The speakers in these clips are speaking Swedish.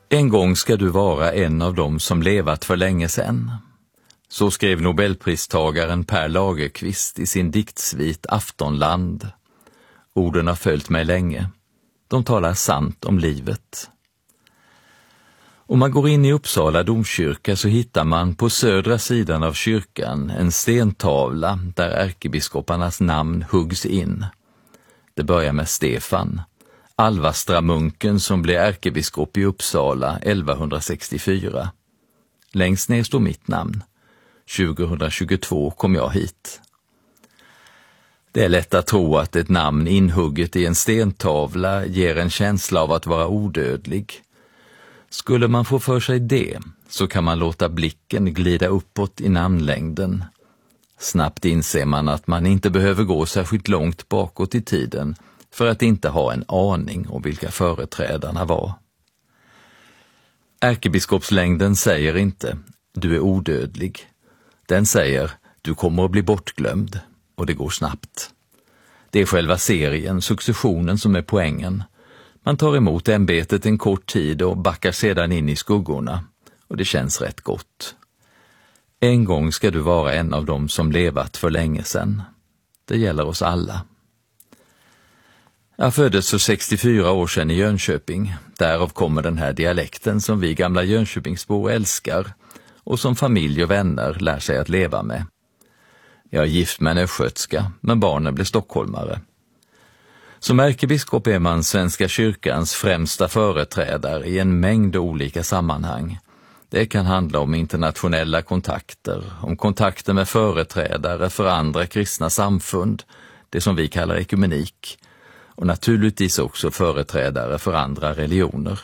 En gång ska du vara en av dem som levat för länge sedan. Så skrev Nobelpristagaren Per Lagerkvist i sin diktsvit Aftonland. Orden har följt mig länge. De talar sant om livet. Om man går in i Uppsala domkyrka så hittar man på södra sidan av kyrkan en stentavla där ärkebiskoparnas namn huggs in. Det börjar med Stefan, Alvastramunken som blev ärkebiskop i Uppsala 1164. Längst ner står mitt namn. 2022 kom jag hit. Det är lätt att tro att ett namn inhugget i en stentavla ger en känsla av att vara odödlig. Skulle man få för sig det så kan man låta blicken glida uppåt i namnlängden. Snabbt inser man att man inte behöver gå särskilt långt bakåt i tiden för att inte ha en aning om vilka företrädarna var. Ärkebiskopslängden säger inte du är odödlig. Den säger du kommer att bli bortglömd och det går snabbt. Det är själva serien, successionen som är poängen. Man tar emot ämbetet en kort tid och backar sedan in i skuggorna och det känns rätt gott. En gång ska du vara en av dem som levat för länge sedan. Det gäller oss alla. Jag föddes för 64 år sedan i Jönköping. Därav kommer den här dialekten som vi gamla Jönköpingsbor älskar och som familj och vänner lär sig att leva med. Jag är gift med en östgötska, men barnen blir stockholmare. Som ärkebiskop är man Svenska kyrkans främsta företrädare i en mängd olika sammanhang. Det kan handla om internationella kontakter, om kontakter med företrädare för andra kristna samfund, det som vi kallar ekumenik, och naturligtvis också företrädare för andra religioner.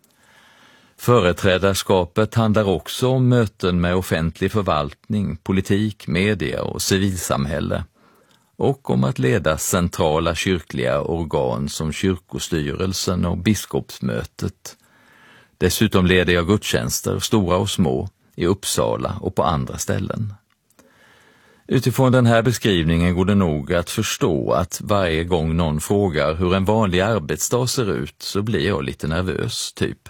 Företrädarskapet handlar också om möten med offentlig förvaltning, politik, media och civilsamhälle och om att leda centrala kyrkliga organ som kyrkostyrelsen och biskopsmötet. Dessutom leder jag gudstjänster, stora och små, i Uppsala och på andra ställen. Utifrån den här beskrivningen går det nog att förstå att varje gång någon frågar hur en vanlig arbetsdag ser ut så blir jag lite nervös, typ.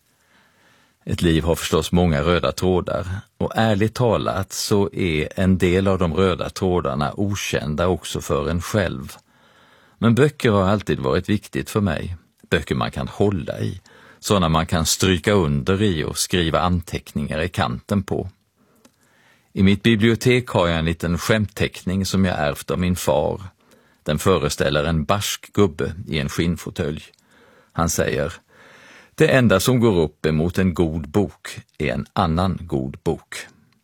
Ett liv har förstås många röda trådar och ärligt talat så är en del av de röda trådarna okända också för en själv. Men böcker har alltid varit viktigt för mig. Böcker man kan hålla i, sådana man kan stryka under i och skriva anteckningar i kanten på. I mitt bibliotek har jag en liten skämtteckning som jag ärvt av min far. Den föreställer en barsk gubbe i en skinnfåtölj. Han säger: det enda som går upp emot en god bok är en annan god bok.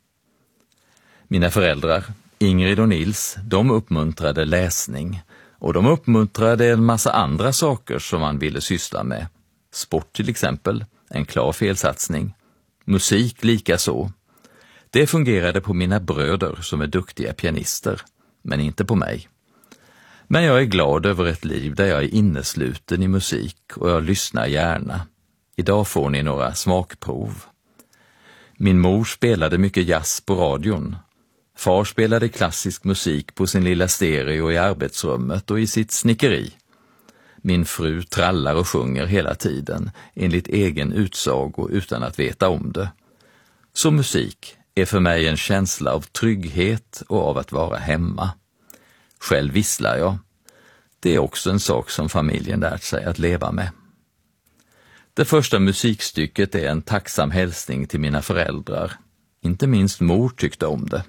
Mina föräldrar, Ingrid och Nils, de uppmuntrade läsning och de uppmuntrade en massa andra saker som man ville syssla med. Sport till exempel, en klar felsatsning. Musik likaså. Det fungerade på mina bröder som är duktiga pianister, men inte på mig. Men jag är glad över ett liv där jag är innesluten i musik och jag lyssnar gärna. Idag får ni några smakprov. Min mor spelade mycket jazz på radion. Far spelade klassisk musik på sin lilla stereo i arbetsrummet och i sitt snickeri. Min fru trallar och sjunger hela tiden, enligt egen utsago utan att veta om det. Så musik är för mig en känsla av trygghet och av att vara hemma. Själv visslar jag. Det är också en sak som familjen lärt sig att leva med. Det första musikstycket är en tacksam hälsning till mina föräldrar. Inte minst mor tyckte om det.